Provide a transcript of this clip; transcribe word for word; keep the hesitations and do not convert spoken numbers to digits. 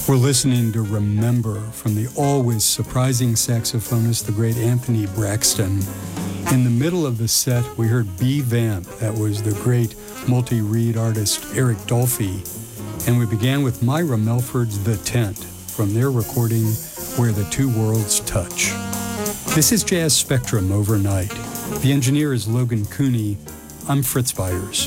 We're listening to Remember from the always surprising saxophonist, the great Anthony Braxton. In the middle of the set, we heard B Vamp. That was the great multi-reed artist Eric Dolphy. And we began with Myra Melford's The Tent from their recording Where the Two Worlds Touch. This is Jazz Spectrum Overnight. The engineer is Logan Cooney. I'm Fritz Byers.